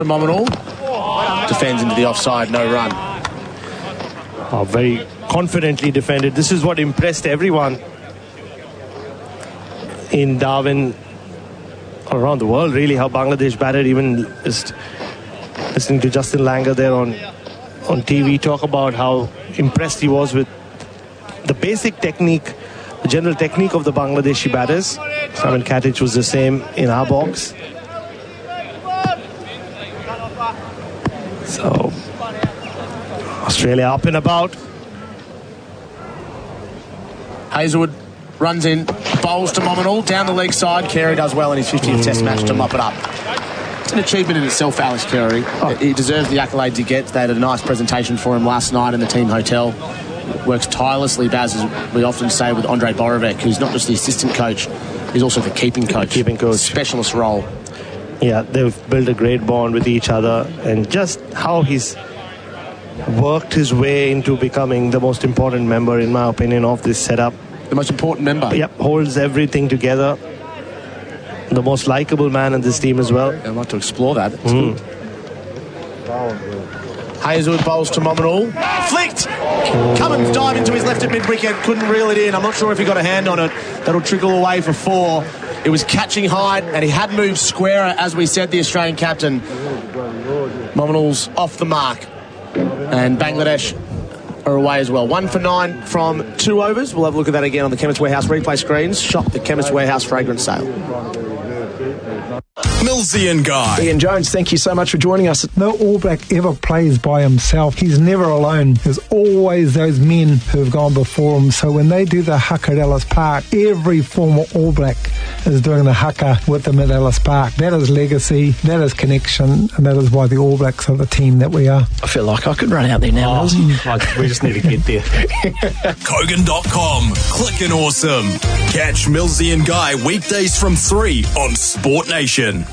Phenomenal. Defends into the offside, no run. Oh, very confidently defended. This is what impressed everyone in Darwin, around the world really, how Bangladesh batted. Even just listening to Justin Langer there on TV talk about how impressed he was with the basic technique, the general technique of the Bangladeshi batters. Simon Katic was the same in our box. So Australia up and about. Hazelwood runs in, bowls to Mominal, down the leg side. Carey does well in his 50th Test match to mop it up. It's an achievement in itself, Alex Carey. He deserves the accolades he gets. They had a nice presentation for him last night in the team hotel. Works tirelessly, Baz, as we often say with Andrei Borovic, who's not just the assistant coach, he's also the keeping coach. Specialist role. Yeah, they've built a great bond with each other, and just how he's worked his way into becoming the most important member, in my opinion, of this setup. The most important member? Yep, holds everything together. The most likable man in this team as well. I'd like to explore that. Hazelwood bowls to Mominal. Flicked! Cummins dived into his left at mid-wicket, couldn't reel it in. I'm not sure if he got a hand on it. That'll trickle away for 4. It was catching height, and he had moved squarer, as we said, the Australian captain. Mominal's off the mark. And Bangladesh are away as well. 1 for 9 from 2 overs. We'll have a look at that again on the Chemist Warehouse replay screens. Shop the Chemist Warehouse fragrance sale. Millsy and Guy. Ian Jones, thank you so much for joining us. No All Black ever plays by himself. He's never alone. There's always those men who have gone before him. So when they do the haka at Ellis Park, every former All Black is doing the haka with them at Ellis Park. That is legacy, that is connection, and that is why the All Blacks are the team that we are. I feel like I could run out there now, We just need to get there. Kogan.com. Clickin' awesome. Catch Millsy and Guy weekdays from 3 on Sport Nation.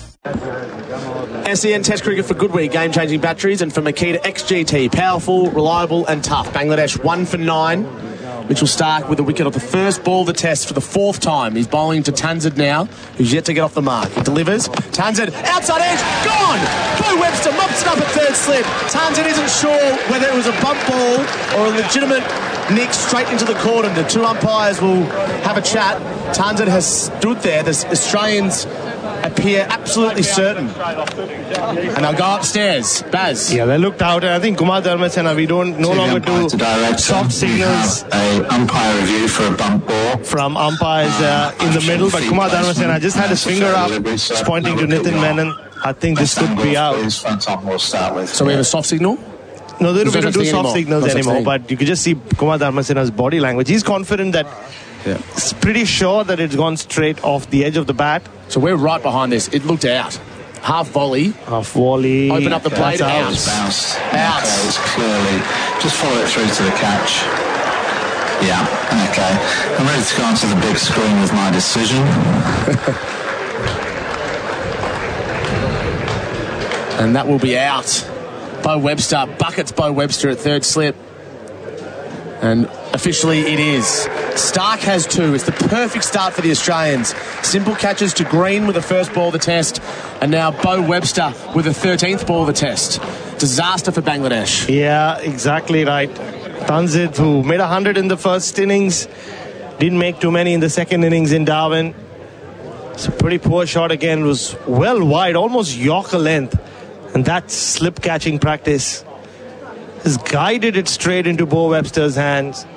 SEN Test Cricket for Goodweek, game-changing batteries, and for Makita XGT, powerful, reliable and tough. Bangladesh 1 for 9. Mitchell Starc with a wicket off the first ball of the Test for the 4th time. He's bowling to Tanzid now, who's yet to get off the mark. He delivers. Tanzid, outside edge, gone! Bo Webster mops it up at third slip. Tanzid isn't sure whether it was a bump ball or a legitimate nick straight into the cordon. The two umpires will have a chat. Tanzid has stood there. The Australians appear absolutely certain, and they'll go upstairs. Baz. Yeah, they looked out, and I think Kumar Dharmasena, we don't no longer do soft signals. A umpire review for a bump ball from umpires in the middle, but Kumar Dharmasena just had his finger up, just pointing to Nitin Menon. I think this could be out. So we have a soft signal? No, they don't do soft signals anymore, but you can just see Kumar Dharmasena's body language. He's confident that he's pretty sure that it's gone straight off the edge of the bat. So we're right behind this. It looked out. Half volley. Open up the plate. Out. Bounce. Okay, it's clearly. Just follow it through to the catch. Yeah, okay. I'm ready to go onto the big screen with my decision. And that will be out. Bo Webster. Buckets Bo Webster at third slip. And officially it is. Starc has 2. It's the perfect start for the Australians. Simple catches to Green with the first ball of the Test, and now Bo Webster with the 13th ball of the Test. Disaster for Bangladesh. Yeah, exactly right. Tanzid, who made 100 in the first innings, didn't make too many in the second innings in Darwin. It's a pretty poor shot again. It was well wide, almost Yorker length. And that slip catching practice has guided it straight into Bo Webster's hands.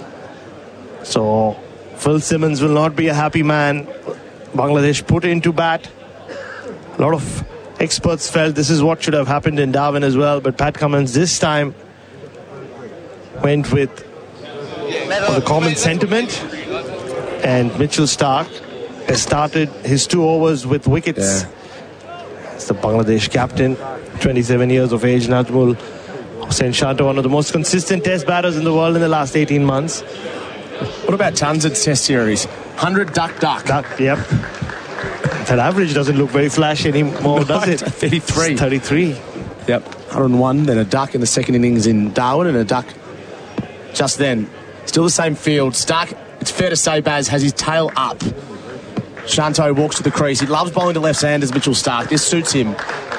So Phil Simmons will not be a happy man. Bangladesh put into bat. A lot of experts felt this is what should have happened in Darwin as well, but Pat Cummins this time went with the common sentiment, and Mitchell Starc has started his 2 overs with wickets. It's the Bangladesh captain, 27 years of age, Najmul Hossain Shanto, one of the most consistent Test batters in the world in the last 18 months. What about Tanzid's Test series? 100 duck. Yep. That average doesn't look very flashy anymore, does it? 33. 33. Yep. 101, then a duck in the second innings in Darwin, and a duck just then. Still the same field. Starc, it's fair to say, Baz, has his tail up. Shanto walks to the crease. He loves bowling to left-handers, Mitchell Starc. This suits him.